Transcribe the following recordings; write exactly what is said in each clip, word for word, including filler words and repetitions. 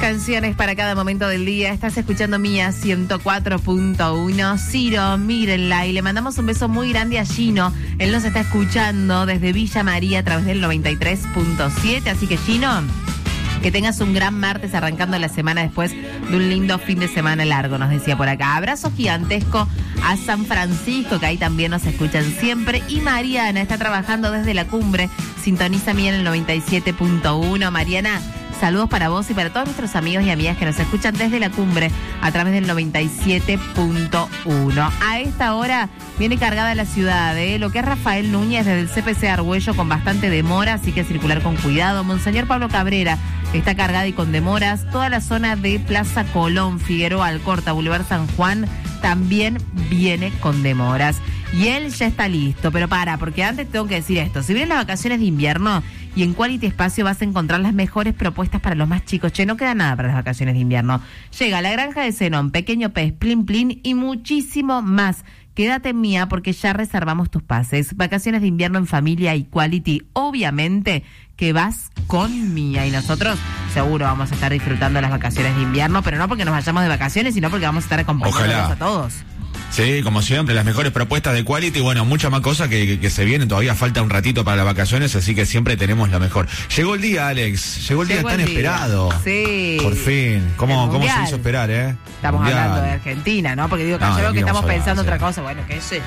Canciones para cada momento del día. Estás escuchando Mía ciento cuatro punto uno. Ciro, mírenla. Y le mandamos un beso muy grande a Gino. Él nos está escuchando desde Villa María a través del noventa y tres punto siete. Así que, Gino, que tengas un gran martes arrancando la semana después de un lindo fin de semana largo, nos decía por acá. Abrazo gigantesco a San Francisco, que ahí también nos escuchan siempre. Y Mariana está trabajando desde la cumbre. Sintoniza Mía en el noventa y siete punto uno. Mariana, saludos para vos y para todos nuestros amigos y amigas que nos escuchan desde la cumbre a través del noventa y siete punto uno. A esta hora viene cargada la ciudad, ¿eh? Lo que es Rafael Núñez desde el C P C Argüello con bastante demora, así que circular con cuidado. Monseñor Pablo Cabrera está cargada y con demoras. Toda la zona de Plaza Colón, Figueroa, Alcorta, Boulevard San Juan también viene con demoras. Y él ya está listo, pero para, porque antes tengo que decir esto. Si vienen las vacaciones de invierno y en Quality Espacio vas a encontrar las mejores propuestas para los más chicos. Che, no queda nada para las vacaciones de invierno. Llega la granja de Zenón, Pequeño Pez, Plin Plin y muchísimo más. Quédate en Mía porque ya reservamos tus pases. Vacaciones de invierno en familia y Quality. Obviamente que vas con Mía y nosotros seguro vamos a estar disfrutando las vacaciones de invierno, pero no porque nos vayamos de vacaciones, sino porque vamos a estar acompañándonos a todos. Sí, como siempre, las mejores propuestas de Quality, bueno, muchas más cosas que, que, que se vienen, todavía falta un ratito para las vacaciones, así que siempre tenemos lo mejor. Llegó el día, Alex, llegó el día llegó tan el día. esperado. Sí. Por fin, ¿cómo, cómo se hizo esperar, eh? Estamos mundial. hablando de Argentina, ¿no? Porque digo, que no, yo veo que estamos hablar, pensando sí. otra cosa, bueno, qué sé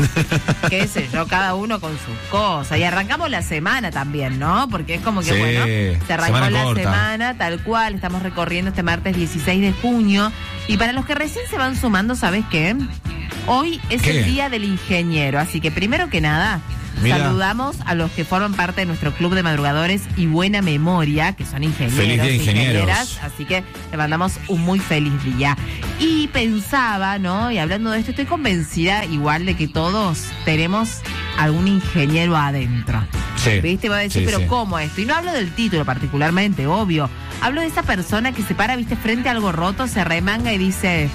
yo, qué sé yo, cada uno con sus cosas. Y arrancamos la semana también, ¿no? Porque es como que, sí, bueno, se arrancó semana la corta. semana, tal cual, estamos recorriendo este martes dieciséis de junio. Y para los que recién se van sumando, ¿sabes qué? Hoy es ¿Qué? el Día del Ingeniero, así que primero que nada, Mira. saludamos a los que forman parte de nuestro club de madrugadores y buena memoria, que son ingenieros. Feliz día, ingenieros. ingenieras, así que le mandamos un muy feliz día. Y pensaba, ¿no? Y hablando de esto, estoy convencida igual de que todos tenemos algún ingeniero adentro. Sí. ¿Viste? Va a decir, Sí, pero sí. ¿cómo esto? Y no hablo del título particularmente, obvio. Hablo de esa persona que se para, ¿viste? Frente a algo roto, se remanga y dice,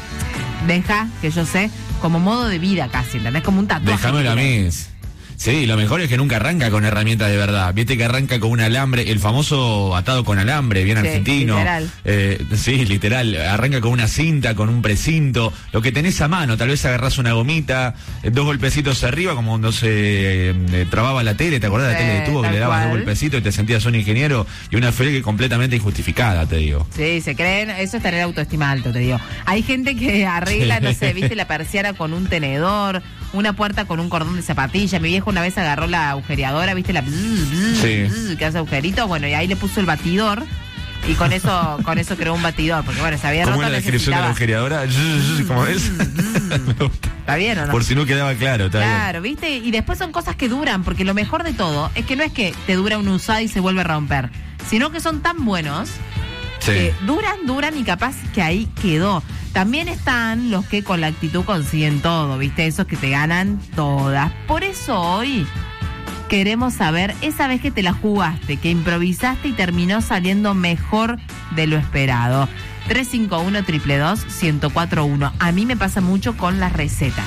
deja, que yo sé, como modo de vida casi, ¿entendés? Como un tatuaje. Déjamelo a mí. Sí, lo mejor es que nunca arranca con herramientas de verdad. Viste que arranca con un alambre, el famoso atado con alambre, bien Sí, argentino. literal. Eh, sí, literal. Arranca con una cinta, con un precinto, lo que tenés a mano. Tal vez agarrás una gomita, eh, dos golpecitos arriba, como cuando se eh, trababa la tele. ¿Te acordás de la Sí, tele de tubo que tal le dabas cual. dos golpecitos y te sentías un ingeniero? Y una fe que completamente injustificada, te digo. Sí, se creen, eso es tener autoestima alto, te digo. Hay gente que arregla, no sé, viste, la persiana con un tenedor, una puerta con un cordón de zapatilla. Mi viejo una vez agarró la agujereadora, viste, la bzz, bzz, Sí. bzz, que hace agujeritos, bueno, y ahí le puso el batidor y con eso con eso creó un batidor, porque bueno, se había ¿Cómo roto, es la descripción de la necesitaba... agujereadora? ¿Cómo es? Me gusta. ¿Está bien o no? Por si no quedaba claro, está bien. Claro, ¿viste? Y después son cosas que duran, porque lo mejor de todo es que no es que te dura una usada y se vuelve a romper, sino que son tan buenos Sí. que duran, duran y capaz que ahí quedó. También están los que con la actitud consiguen todo, ¿viste? Esos que te ganan todas. Por eso hoy queremos saber esa vez que te la jugaste, que improvisaste y terminó saliendo mejor de lo esperado. tres cinco uno, dos dos dos, uno cero cuatro uno. A mí me pasa mucho con las recetas.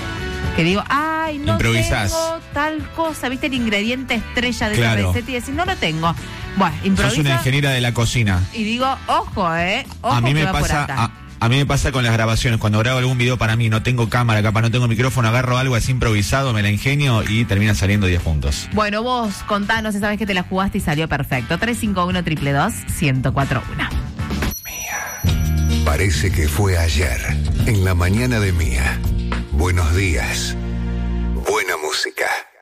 Que digo, ay, no Improvisás. tengo tal cosa, ¿viste? El ingrediente estrella de Claro. esa receta y decís, no lo tengo. Bueno, Sos improvisa una ingeniera de la cocina. y digo, ojo, ¿eh? Ojo A mí que me va por pasa acá. a, a mí me pasa con las grabaciones. Cuando grabo algún video para mí, no tengo cámara, capaz no tengo micrófono, agarro algo así improvisado, me la ingenio y termina saliendo diez puntos. Bueno, vos contanos esa vez que te la jugaste y salió perfecto. tres cinco uno, dos dos dos, uno cero cuatro uno. Parece que fue ayer, en la mañana de Mía. Buenos días. Buena música.